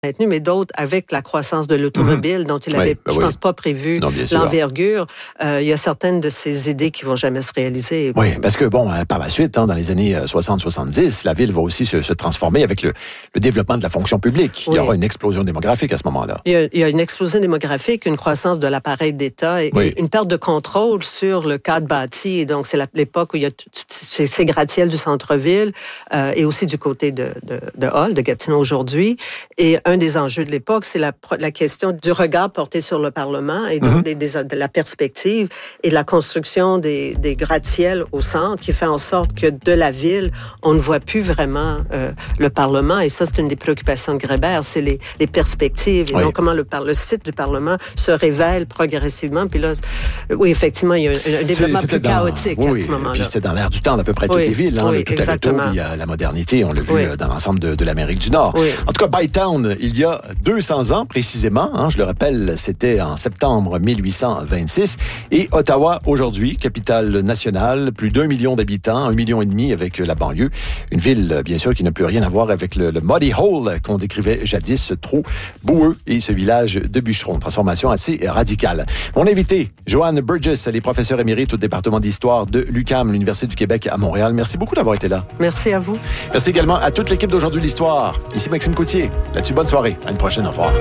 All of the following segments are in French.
maintenu, mais d'autres avec la croissance de l'automobile dont il avait, je pense, pas prévu l'envergure. Il y a certaines de ces idées qui vont jamais se réaliser. Oui, parce que par la suite, dans les années 60-70, la ville va aussi se transformer avec le développement de la fonction publique. Il y aura une explosion démographique à ce moment-là. Il y a une explosion démographique, une croissance de l'appareil d'État et une perte de contrôle sur le cadre bâti. Et donc, c'est l'époque où il y a ces gratte-ciels du centre-ville et aussi du côté de Hull, de Gatineau aujourd'hui. Et un des enjeux de l'époque, c'est la question du regard porté sur le Parlement et donc de la perspective et de la construction des gratte-ciels au centre qui fait en sorte que de la ville, on ne voit plus vraiment le Parlement. Et ça, c'est une des préoccupations de Grébert, c'est les perspectives et donc comment le site du Parlement se révèle progressivement. Puis là, oui, effectivement, il y a un développement plus chaotique à ce moment-là. Puis c'était dans l'air du temps d'à peu près toutes les villes. De tout à l'auto, il y a la modernité, on l'a vu dans l'ensemble de l'Amérique du Nord. En tout cas, Bytown, il y a 200 ans précisément, je le rappelle, c'était en septembre 1826. Et Ottawa, aujourd'hui, capitale nationale, plus d'1 million d'habitants, 1,5 million avec la banlieue. Une ville, bien sûr, qui n'a plus rien à voir avec le Muddy Hole qu'on décrivait jadis, ce trou boueux et ce village de bûcherons. Transformation assez radicale. Mon invité, Joanne Burgess, elle est professeure émérite au département d'histoire de l'UQAM, l'Université du Québec à Montréal. Merci beaucoup d'avoir été là. Merci à vous. Merci également à toute l'équipe d'Aujourd'hui l'Histoire. Ici Maxime Coutier. Là-dessus, bonne soirée. À une prochaine. Au revoir.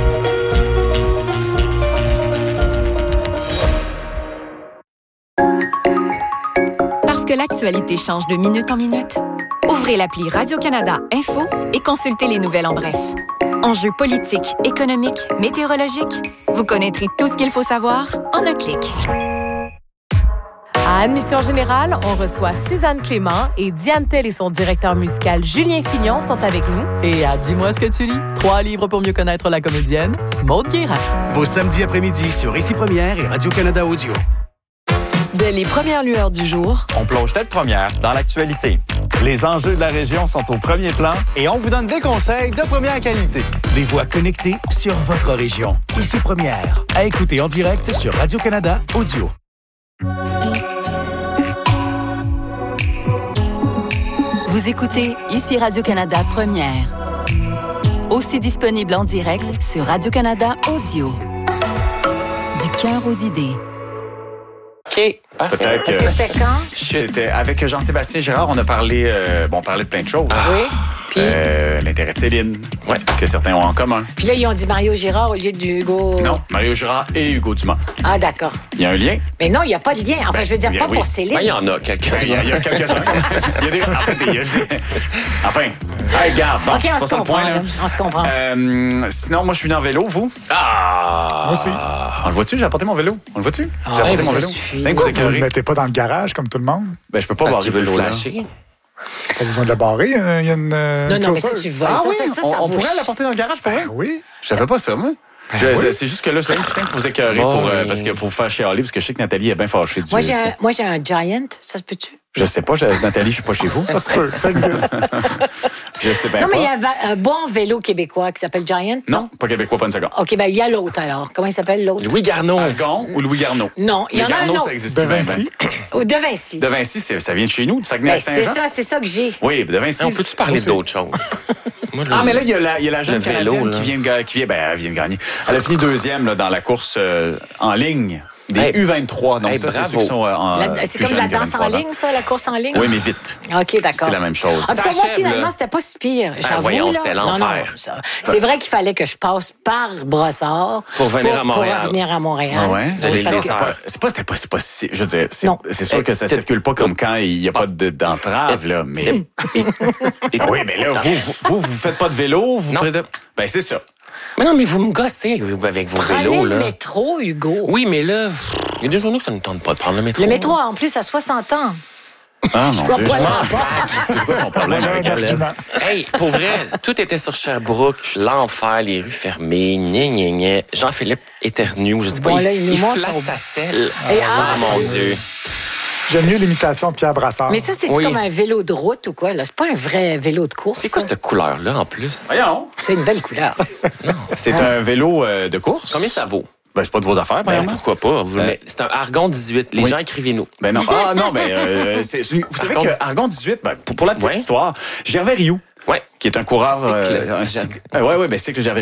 Parce que l'actualité change de minute en minute, ouvrez l'appli Radio-Canada Info et consultez les nouvelles en bref. Enjeux politiques, économiques, météorologiques, vous connaîtrez tout ce qu'il faut savoir en un clic. À Admission Générale, on reçoit Suzanne Clément et Diane Tell et son directeur musical Julien Fignon sont avec nous. Et à Dis-moi ce que tu lis, 3 livres pour mieux connaître la comédienne, Maude Guérin. Vos samedis après-midi sur Ici Première et Radio-Canada Audio. Dès les premières lueurs du jour, on plonge tête première dans l'actualité. Les enjeux de la région sont au premier plan et on vous donne des conseils de première qualité. Des voix connectées sur votre région. Ici Première, à écouter en direct sur Radio-Canada Audio. Vous écoutez Ici Radio-Canada Première. Aussi disponible en direct sur Radio-Canada Audio. Du cœur aux idées. OK, parfait. Peut-être que c'était quand? C'était avec Jean-Sébastien Girard, on a parlé, on parlait de plein de choses. Oui. Puis? L'intérêt de Céline, que certains ont en commun. Puis là, ils ont dit Mario Girard au lieu d'Hugo... Non, Mario Girard et Hugo Dumas. Ah, d'accord. Il y a un lien? Mais non, il n'y a pas de lien. Enfin, je veux dire, pas pour Céline. Il y en a quelques-uns. Il y a quelques-uns. Il y a des... En fait, il y a... Enfin, regarde. Bon, OK, on se comprend. On se comprend. Sinon, moi, je suis venu en vélo, vous? Moi aussi. On le voit-tu? J'ai apporté mon vélo. On le voit-tu? J'ai apporté mon vélo. Vous ne le mettez pas dans le garage comme tout le monde? Ben, je peux pas barrer le flasher. Pas besoin de le barrer. Il y a une. Non, mais ça, tu vas. Ah oui, on pourrait l'apporter dans le garage pour vrai? Oui. Je savais pas ça, moi. C'est juste que là, c'est simple pour vous écœurer parce que pour vous faire chialer, parce que je sais que Nathalie est bien fâchée du. Moi, j'ai un Giant. Ça se peut-tu? Je sais pas, Nathalie, je suis pas chez vous. Ça se peut, ça existe. Je sais bien pas. Non, mais il y a un bon vélo québécois qui s'appelle Giant. Non, pas québécois, pas une seconde. OK, ben il y a l'autre alors. Comment il s'appelle l'autre? Louis Garneau. Argon ou Louis Garneau? Non, il y en a un autre. Ça existe de Vinci. De Vinci. De Vinci, ça vient de chez nous, du Saguenay-Lac-Saint-Jean. C'est ça que j'ai. Oui, de Vinci. On peut-tu parler d'autre chose? Mais là, il y a la jeune Canadienne qui vient de gagner. Elle a fini 2e dans la course en ligne. Des U23, donc ça, c'est ceux qui sont en c'est comme la danse en ligne, ça, la course en ligne? Oui, mais vite. OK, d'accord. C'est la même chose. En tout cas, moi, finalement, c'était pas si pire. Voyons, c'était l'enfer. C'est vrai qu'il fallait que je passe par Brossard pour venir à Montréal. Pour revenir à Montréal. C'est pas si... Je veux dire, c'est sûr que ça circule pas comme quand il n'y a pas d'entrave, là, mais... Oui, mais là, vous faites pas de vélo? Ben, c'est ça. Mais non, mais vous me gossez avec vos vélos, là. Prenez le métro, Hugo. Oui, mais là, il y a des journées que ça ne tente pas de prendre le métro. Le métro, en plus, à 60 ans. Ah, mon Dieu, je m'en sac. C'est quoi son problème avec elle? Hey, pour vrai, tout était sur Sherbrooke, l'enfer, les rues fermées, gna. Jean-Philippe éternue, je sais pas, il flatte sa selle. Ah, mon Dieu. J'aime mieux l'imitation de Pierre Brassard. Mais ça, c'est comme un vélo de route ou quoi? Là? C'est pas un vrai vélo de course. C'est quoi cette couleur-là, en plus? Voyons. C'est une belle couleur. C'est un vélo de course? Combien ça vaut? Ben, c'est pas de vos affaires, par exemple. Pourquoi pas? C'est un Argon 18. Les gens, écrivez-nous. Ben non. Ah non, ben, vous savez que Argon 18, pour la petite histoire, Gervais Rioux qui est un coureur... Cycle. Oui, cycle